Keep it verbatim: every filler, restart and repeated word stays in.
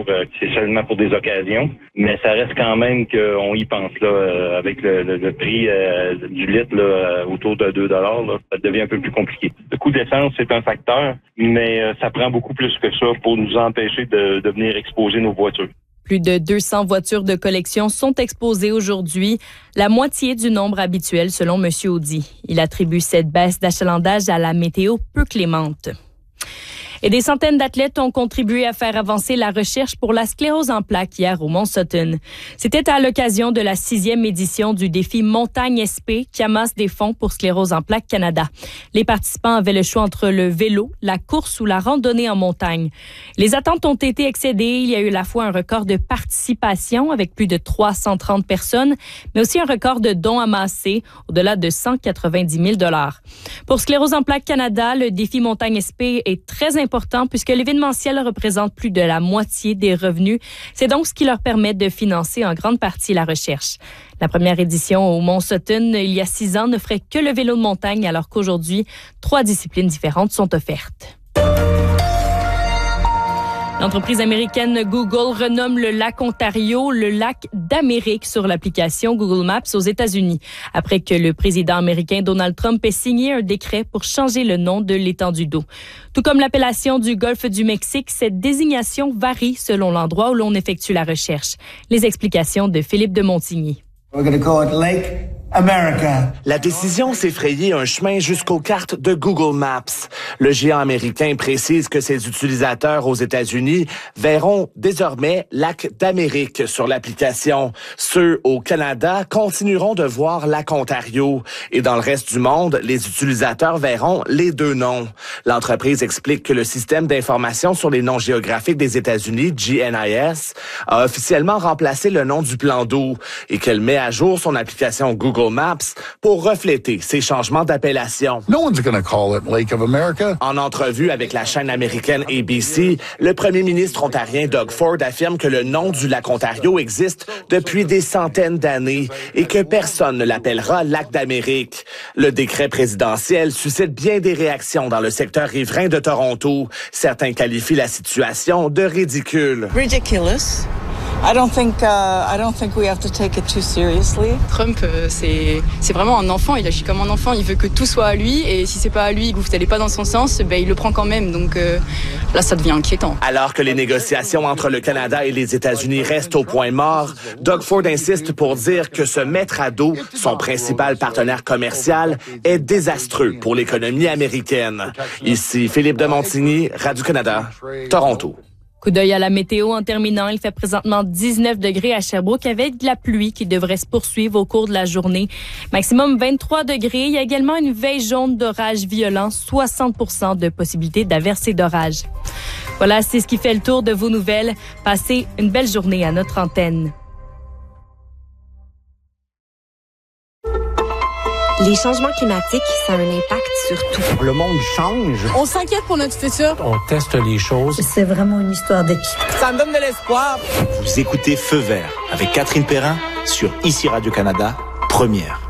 euh, c'est seulement pour des occasions, mais ça reste quand même qu'on y pense là, euh, avec le, le, le prix euh, du litre là, euh, autour de deux dollars, là, ça devient un peu plus compliqué. Le coût d'essence, c'est un facteur, mais euh, ça prend beaucoup plus que ça pour nous empêcher de, de venir exposer nos voitures. Plus de deux cents voitures de collection sont exposées aujourd'hui, la moitié du nombre habituel selon M. Audy. Il attribue cette baisse d'achalandage à la météo peu clémente. Et des centaines d'athlètes ont contribué à faire avancer la recherche pour la sclérose en plaques hier au Mont Sutton. C'était à l'occasion de la sixième édition du défi Montagne S P qui amasse des fonds pour Sclérose en plaques Canada. Les participants avaient le choix entre le vélo, la course ou la randonnée en montagne. Les attentes ont été excédées. Il y a eu à la fois un record de participation avec plus de trois cent trente personnes, mais aussi un record de dons amassés au-delà de cent quatre-vingt-dix mille dollars. Pour Sclérose en plaques Canada, le défi Montagne S P est très important important puisque l'événementiel représente plus de la moitié des revenus. C'est donc ce qui leur permet de financer en grande partie la recherche. La première édition au Mont Sutton, il y a six ans, n'offrait que le vélo de montagne alors qu'aujourd'hui, trois disciplines différentes sont offertes. L'entreprise américaine Google renomme le lac Ontario le lac d'Amérique sur l'application Google Maps aux États-Unis, après que le président américain Donald Trump ait signé un décret pour changer le nom de l'étendue d'eau. Tout comme l'appellation du golfe du Mexique, cette désignation varie selon l'endroit où l'on effectue la recherche. Les explications de Philippe de Montigny. We're going to call it Lake America. La décision s'est frayée un chemin jusqu'aux cartes de Google Maps. Le géant américain précise que ses utilisateurs aux États-Unis verront désormais Lac d'Amérique sur l'application. Ceux au Canada continueront de voir Lac Ontario. Et dans le reste du monde, les utilisateurs verront les deux noms. L'entreprise explique que le système d'information sur les noms géographiques des États-Unis, G N I S, a officiellement remplacé le nom du plan d'eau et qu'elle met à jour son application Google Maps pour refléter ces changements d'appellation. No one's going to call it Lake of America. En entrevue avec la chaîne américaine A B C, le premier ministre ontarien Doug Ford affirme que le nom du lac Ontario existe depuis des centaines d'années et que personne ne l'appellera Lac d'Amérique. Le décret présidentiel suscite bien des réactions dans le secteur riverain de Toronto. Certains qualifient la situation de ridicule. Ridiculous. I don't think uh, I don't think we have to take it too seriously. Trump, euh, c'est c'est vraiment un enfant. Il agit comme un enfant. Il veut que tout soit à lui, et si c'est pas à lui, que vous n'allez pas dans son sens, ben il le prend quand même. Donc euh, là, ça devient inquiétant. Alors que les négociations entre le Canada et les États-Unis restent au point mort, Doug Ford insiste pour dire que se mettre à dos son principal partenaire commercial est désastreux pour l'économie américaine. Ici Philippe de Montigny, Radio-Canada, Toronto. Coup d'œil à la météo en terminant. Il fait présentement dix-neuf degrés à Sherbrooke avec de la pluie qui devrait se poursuivre au cours de la journée. Maximum vingt-trois degrés. Il y a également une veille jaune d'orage violent, soixante pour cent de possibilité d'averses et d'orage. Voilà, c'est ce qui fait le tour de vos nouvelles. Passez une belle journée à notre antenne. Les changements climatiques, ça a un impact sur tout. Le monde change. On s'inquiète pour notre futur. On teste les choses. C'est vraiment une histoire d'équipe. Ça me donne de l'espoir. Vous écoutez Feu vert avec Catherine Perrin sur Ici Radio-Canada, première.